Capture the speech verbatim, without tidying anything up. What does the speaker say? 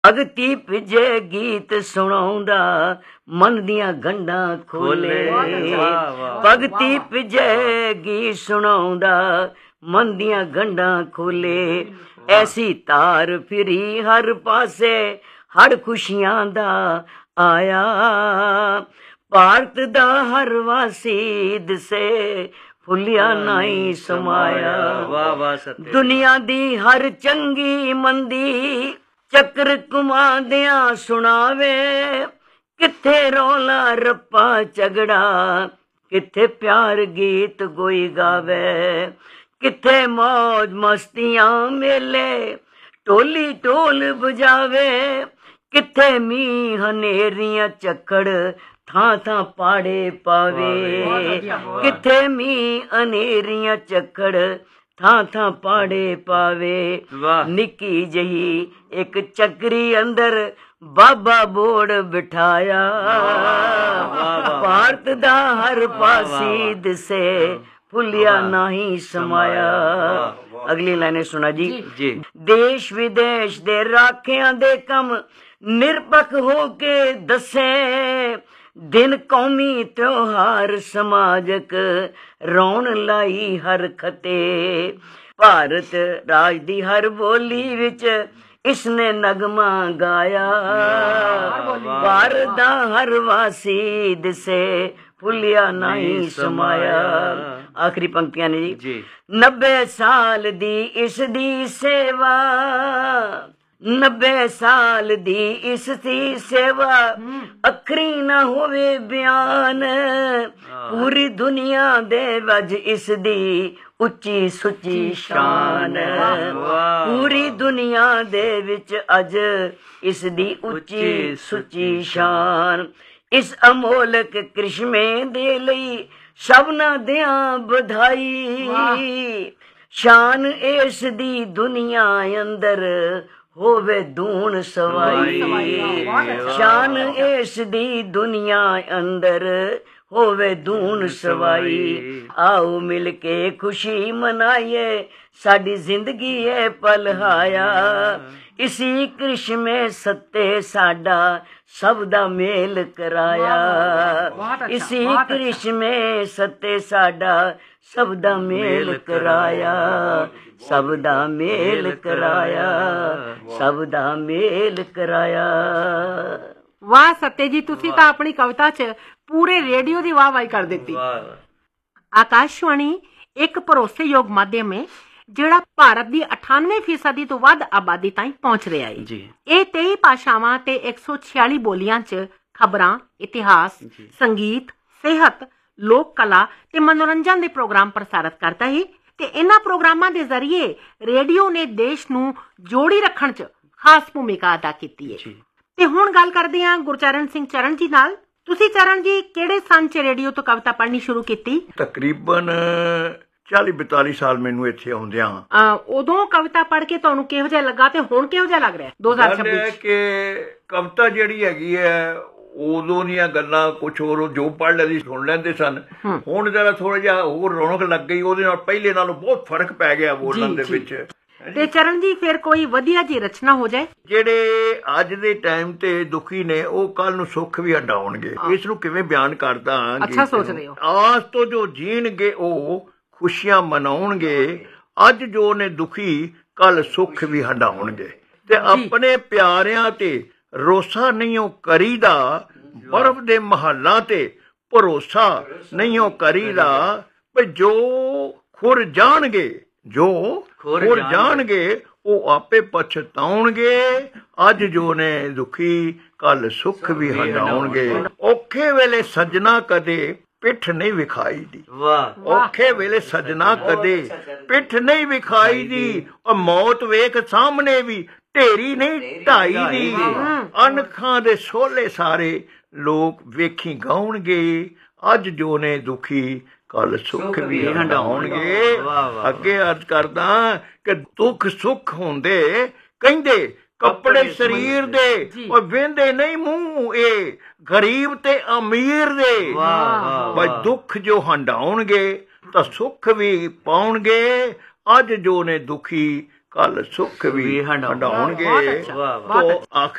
ਭਗਤੀ ਭਿਜੇ ਗੀਤ ਸੁਣਾਉਂਦਾ ਮਨ ਦੀਆਂ ਗੰਢਾਂ ਖੋਲੇ। ਭਗਤੀ ਭਿਜੇ ਗੀਤ ਸੁਣਾਉਂਦਾ ਮਨ ਦੀਆਂ ਗੰਢਾਂ ਖੋਲੇ। ਐਸੀ ਤਾਰ ਫਿਰੀ ਹਰ ਪਾਸੇ ਹੜ ਖੁਸ਼ੀਆਂ ਦਾ ਆਇਆ। ਭਾਰਤ ਦਾ ਹਰ ਵਾਸੀ ਦਿਸੇ ਫੁੱਲਿਆ ਨਾਈ ਸਮਾਇਆ। ਦੁਨੀਆ ਦੀ ਹਰ ਚੰਗੀ ਮੰਦੀ ਚੱਕਰ ਘੁਮਾਦਿਆਂ ਸੁਣਾਵੇ। ਕਿੱਥੇ ਰੌਲਾ ਰੱਪਾ ਝਗੜਾ ਕਿੱਥੇ ਪਿਆਰ ਗੀਤ ਕੋਈ ਗਾਵੇ। ਕਿੱਥੇ ਮੌਜ ਮਸਤੀਆਂ ਮੇਲੇ ਢੋਲੀ ਢੋਲ ਬਜਾਵੇ। ਕਿੱਥੇ ਮੀਂਹ ਹਨੇਰੀਆਂ ਝੱਖੜ ਥਾਂ ਥਾਂ ਪਾੜੇ ਪਾਵੇ। ਕਿੱਥੇ ਮੀਂਹ ਹਨੇਰੀਆਂ ਝੱਖੜ ਥਾਂ ਥਾਂ ਪਾੜੇ ਪਾਵੇ। ਨਿੱਕੀ ਜਿਹੀ ਇੱਕ ਚੱਕਰੀ ਅੰਦਰ ਬਾਬਾ ਬੋੜ ਬਿਠਾਇਆ। ਭਾਰਤ ਦਾ ਹਰ ਪਾਸੀ ਦਿਸੇ ਫੁੱਲਿਆ ਨਹੀਂ ਸਮਾਇਆ। ਅਗਲੀ ਲਾਈਨ ਸੁਣਾ ਜੀ। ਦੇਸ਼ ਵਿਦੇਸ਼ ਦੇ ਰਾਖਿਆਂ ਦੇ ਕੰਮ ਨਿਰਪੱਖ ਹੋ ਕੇ ਦੱਸੇ। ਦਿਨ ਕੌਮੀ ਤਿਉਹਾਰ ਸਮਾਜਕ ਰੌਣ ਲਾਈ ਹਰ ਖਤੇ। ਭਾਰਤ ਰਾਜ ਦੀ ਹਰ ਬੋਲੀ ਵਿੱਚ ਇਸਨੇ ਨਗਮਾ ਗਾਇਆ। ਭਾਰਤ ਦਾ ਹਰ ਵਾਸੀ ਦਿਸੇ ਫੁੱਲਿਆ ਨਹੀਂ ਸਮਾਇਆ। ਆਖਰੀ ਪੰਕਤੀਆਂ ਨੇ ਜੀ। ਨੱਬੇ ਸਾਲ ਦੀ ਇਸ ਦੀ ਸੇਵਾ। ਨੱਬੇ ਸਾਲ ਦੀ ਇਸ ਦੀ ਸੇਵਾ ਅੱਖਰੀ ਨਾ ਹੋਵੇ ਬਿਆਨ। ਪੂਰੀ ਦੁਨੀਆ ਦੇ ਵਜ ਇਸ ਦੀ ਉੱਚੀ ਸੁੱਚੀ ਸ਼ਾਨ। ਪੂਰੀ ਦੁਨੀਆ ਦੇ ਵਿੱਚ ਅੱਜ ਇਸ ਦੀ ਉੱਚੀ ਸੁੱਚੀ ਸ਼ਾਨ। ਇਸ ਅਮੋਲਕ ਕ੍ਰਿਸ਼ਮੇ ਦੇ ਲਈ ਸਭਨਾਂ ਦਿਆਂ ਵਧਾਈ। ਸ਼ਾਨ ਇਸ ਦੀ ਦੁਨੀਆ ਅੰਦਰ ਹੋਵੇ ਦੂਣ ਸਵਾਈ। ਸ਼ਾਨ ਇਸ ਦੀ ਦੁਨੀਆ ਅੰਦਰ ਹੋਵੇ ਦੂਣ ਸਵਾਈ। ਆਓ ਮਿਲ ਕੇ ਖੁਸ਼ੀ ਮਨਾਈਏ ਸਾਡੀ ਜ਼ਿੰਦਗੀ ਇਹ ਪਲਹਾਇਆ। ਇਸੀ ਕ੍ਰਿਸ਼ਮੇ ਸੱਤੇ ਸਾਡਾ ਸਭ ਦਾ ਮੇਲ ਕਰਾਇਆ। ਇਸੀ ਕ੍ਰਿਸ਼ਮੇ ਸੱਤੇ ਸਾਡਾ ਸਭ ਦਾ ਮੇਲ ਕਰਾਇਆ। ਸਭ ਦਾ ਮੇਲ ਕਰਾਇਆ। ਸਭ ਦਾ ਮੇਲ ਕਰਾਇਆ। ਵਾਹ ਸੱਤੇ ਜੀ, ਤੁਸੀਂ ਤਾਂ ਆਪਣੀ ਕਵਿਤਾ 'ਚ ਪੂਰੇ ਰੇਡੀਓ ਦੀ ਵਾਹ ਵਾਹੀ ਕਰ ਦਿੱਤੀ। ਆਕਾਸ਼ਵਾਣੀ ਇੱਕ ਭਰੋਸੇਯੋਗ ਮਾਧਿਅਮ ਹੈ ਜਿਹੜਾ ਭਾਰਤ ਦੀ ਅਠਾਨਵੇਂ ਫੀਸਦੀ ਤੋਂ ਵੱਧ ਆਬਾਦੀ ਤਾਈਂ ਪਹੁੰਚ ਰਿਹਾ ਹੈ। ਇਹ ਤੇਈ ਭਾਸ਼ਾਵਾਂ ਤੇ ਇੱਕ ਸੌ ਛਿਆਲੀ ਬੋਲੀਆਂ 'ਚ ਖਬਰਾਂ, ਇਤਿਹਾਸ, ਸੰਗੀਤ, ਸਿਹਤ, ਲੋਕ ਕਲਾ ਤੇ ਮਨੋਰੰਜਨ ਦੇ ਪ੍ਰੋਗਰਾਮ ਪ੍ਰਸਾਰਿਤ ਕਰਦਾ ਹੈ ਤੇ ਇਹਨਾਂ ਪ੍ਰੋਗਰਾਮਾਂ ਦੇ ਜ਼ਰੀਏ ਰੇਡੀਓ ਨੇ ਦੇਸ਼ ਨੂੰ ਜੋੜੀ ਰੱਖਣ 'ਚ ਖਾਸ ਭੂਮਿਕਾ ਅਦਾ ਕੀਤੀ ਹੈ। ਤੇ ਹੁਣ ਗੱਲ ਕਰਦੇ ਹਾਂ ਗੁਰਚਰਨ ਸਿੰਘ ਚਰਨ ਜੀ ਨਾਲ। ਤੁਸੀਂ ਚਰਨ ਜੀ ਕਿਹੜੇ ਸੰਨ 'ਚ ਰੇਡੀਓ ਤੋਂ ਕਵਿਤਾ ਪੜ੍ਹਨੀ ਸ਼ੁਰੂ ਕੀਤੀ? ਤਕਰੀਬਨ ਚਾਲੀ ਬਤਾਲੀ ਸਾਲ ਮੈਨੂੰ ਇੱਥੇ ਆਉਂਦਿਆਂ। ਉਦੋਂ ਕਵਿਤਾ ਪੜ੍ਹ ਕੇ ਤੁਹਾਨੂੰ ਕਿਹੋ ਜਿਹਾ ਲੱਗਾ ਤੇ ਹੁਣ ਕਿਹੋ ਜਿਹਾ ਲੱਗ ਰਿਹਾ ਦੋ ਹਜ਼ਾਰ ਛੱਬੀ ਚ? ਕਿ ਕਵਿਤਾ ਜਿਹੜੀ ਹੈਗੀ ਹੈ ਉਦੋਂ ਦੀਆਂ ਗੱਲਾਂ ਕੁਛ ਹੋਰ ਜੋ ਪੜ੍ਹ ਲੈਂਦੀ ਸੁਣ ਲੈਂਦੇ ਸਨ। ਹੁਣ ਜਰਾ ਥੋੜਾ ਜਿਹਾ ਹੋਰ ਰੌਣਕ ਲੱਗ ਗਈ, ਉਹਦੇ ਨਾਲ ਪਹਿਲੇ ਨਾਲੋਂ ਬਹੁਤ ਫਰਕ ਪੈ ਗਿਆ ਬੋਲਣ ਦੇ ਵਿੱਚ। ਤੇ ਚਰਨ ਜੀ ਫਿਰ ਕੋਈ ਵਧੀਆ ਜੀ ਰਚਨਾ ਹੋ ਜਾਏ। ਜਿਹੜੇ ਅੱਜ ਦੇ ਟਾਈਮ ਤੇ ਦੁਖੀ ਨੇ ਉਹ ਕੱਲ ਨੂੰ ਸੁੱਖ ਵੀ ਹੰਡਾਉਣਗੇ। ਇਸ ਨੂੰ ਕਿਵੇਂ ਬਿਆਨ ਕਰਦਾ? ਅੱਛਾ ਸੋਚ ਰਹੇ ਹੋ। ਆਸ ਤੋਂ ਜੋ ਜੀਣਗੇ ਉਹ ਖੁਸ਼ੀਆਂ ਮਨਾਉਣਗੇ। ਅੱਜ ਜੋ ਨੇ ਦੁਖੀ ਕੱਲ ਸੁੱਖ ਵੀ ਹੰਡਾਉਣਗੇ। ਤੇ ਆਪਣੇ ਪਿਆਰਿਆਂ ਤੇ ਰੋਸਾ ਨਹੀਂ ਉਹ ਕਰੀਦਾ। ਬਰਫ਼ ਦੇ ਮਹੱਲਾਂ ਤੇ ਭਰੋਸਾ ਨਹੀਂ ਉਹ ਕਰੀਦਾ। ਪਰ ਜੋ ਖੁਰ ਜਾਣਗੇ ਜੋ ਖੁਰ ਜਾਣਗੇ ਉਹ ਆਪੇ ਪਛਤਾਉਣਗੇ। ਅੱਜ ਜੋ ਨੇ ਦੁਖੀ ਕੱਲ ਸੁੱਖ ਵੀ ਹੰਡਾਉਣਗੇ। ਔਖੇ ਵੇਲੇ ਸੱਜਣਾ ਕਦੇ ਪਿੱਠ ਨਹੀਂ ਵਿਖਾਈ ਦੀ। ਔਖੇ ਵੇਲੇ ਸੱਜਣਾ ਕਦੇ ਪਿੱਠ ਨਹੀਂ ਵਿਖਾਈ ਦੀ। ਔਰ ਮੌਤ ਵੇਖ ਸਾਹਮਣੇ ਵੀ ਢੇਰੀ ਨਹੀਂ ਢਾਈ ਦੀ। ਅਣਖਾਂ ਦੇ ਸੋਲੇ ਸਾਰੇ ਲੋਕ ਵੇਖੀ ਗਾਉਣਗੇ। ਅੱਜ ਜੋ ਨੇ ਦੁਖੀ ਕੱਲ ਸੁੱਖ ਵੀ ਹੰਡਾਉਣਗੇ। ਅੱਗੇ ਅਰਜ਼ ਕਰਦਾ ਕਿ ਦੁੱਖ ਸੁੱਖ ਹੁੰਦੇ ਕਹਿੰਦੇ ਕੱਪੜੇ ਸਰੀਰ ਦੇ ਔਰ ਵੇਂਦੇ ਨਹੀਂ ਮੂੰਹ ਇਹ ਗਰੀਬ ਤੇ ਅਮੀਰ ਦੇ। ਬਈ ਦੁੱਖ ਜੋ ਹੰਡਾਉਣਗੇ ਤਾਂ ਸੁੱਖ ਵੀ ਪਾਉਣਗੇ। ਅੱਜ ਜੋ ਨੇ ਦੁਖੀ ਕੱਲ ਸੁੱਖ ਵੀ ਹੰਡਾਉਣਗੇ। ਬਹੁਤ ਅੱਛਾ, ਬਹੁਤ ਤੋ ਅੱਛਾ। ਆਖਿਰ